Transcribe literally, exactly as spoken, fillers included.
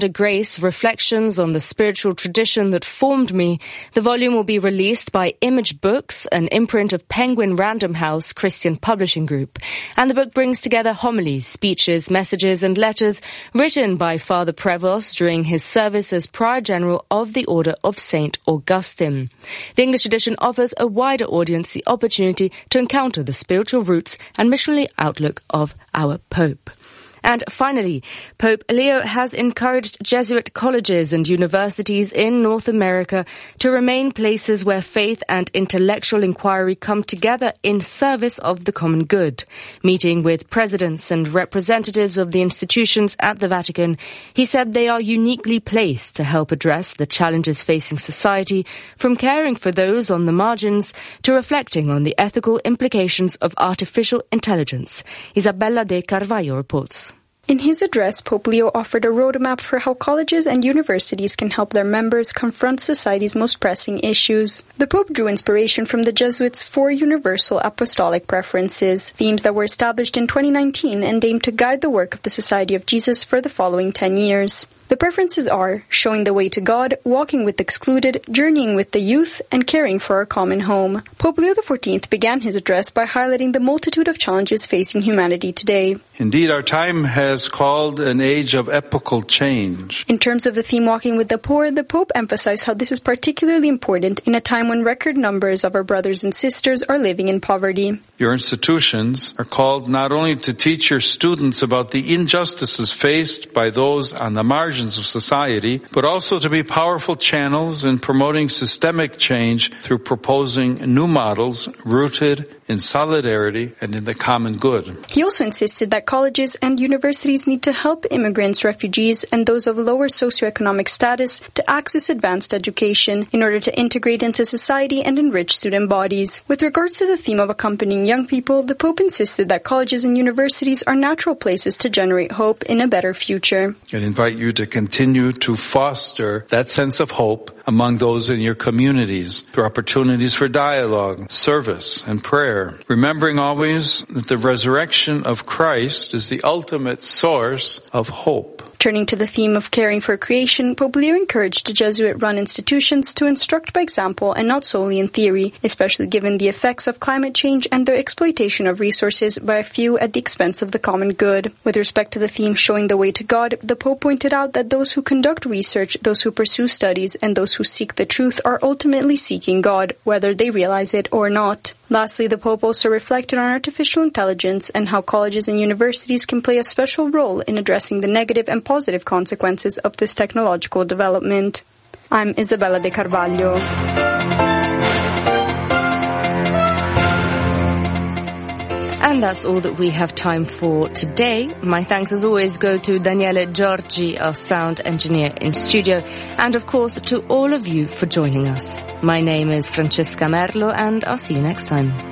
A Grace, Reflections on the Spiritual Tradition That Formed Me. The volume will be released by Image Books, an imprint of Penguin Random House Christian Publishing Group. And the book brings together homilies, speeches, messages and letters written by Father Prevost during his service as Prior General of the Order of Saint Augustine. The English edition offers a wider audience the opportunity to encounter the spiritual roots and missionary outlook of our Pope. And finally, Pope Leo has encouraged Jesuit colleges and universities in North America to remain places where faith and intellectual inquiry come together in service of the common good. Meeting with presidents and representatives of the institutions at the Vatican, he said they are uniquely placed to help address the challenges facing society, from caring for those on the margins to reflecting on the ethical implications of artificial intelligence. Isabella de Carvalho reports. In his address, Pope Leo offered a roadmap for how colleges and universities can help their members confront society's most pressing issues. The Pope drew inspiration from the Jesuits' four universal apostolic preferences, themes that were established in twenty nineteen and aimed to guide the work of the Society of Jesus for the following ten years. The preferences are showing the way to God, walking with the excluded, journeying with the youth, and caring for our common home. Pope Leo the fourteenth began his address by highlighting the multitude of challenges facing humanity today. Indeed, our time has called an age of epochal change. In terms of the theme Walking with the Poor, the Pope emphasized how this is particularly important in a time when record numbers of our brothers and sisters are living in poverty. Your institutions are called not only to teach your students about the injustices faced by those on the margins of society, but also to be powerful channels in promoting systemic change through proposing new models rooted in solidarity and in the common good. He also insisted that colleges and universities need to help immigrants, refugees, and those of lower socioeconomic status to access advanced education in order to integrate into society and enrich student bodies. With regards to the theme of accompanying young people, the Pope insisted that colleges and universities are natural places to generate hope in a better future. I invite you to continue to foster that sense of hope among those in your communities through opportunities for dialogue, service, and prayer, remembering always that the resurrection of Christ is the ultimate source of hope. Turning to the theme of caring for creation, Pope Leo encouraged the Jesuit-run institutions to instruct by example and not solely in theory, especially given the effects of climate change and the exploitation of resources by a few at the expense of the common good. With respect to the theme Showing the Way to God, the Pope pointed out that those who conduct research, those who pursue studies, and those who seek the truth are ultimately seeking God, whether they realize it or not. Lastly, the Pope also reflected on artificial intelligence and how colleges and universities can play a special role in addressing the negative and positive consequences of this technological development. I'm Isabella de Carvalho. And that's all that we have time for today. My thanks as always go to Daniele Giorgi, our sound engineer in studio, and of course to all of you for joining us. My name is Francesca Merlo and I'll see you next time.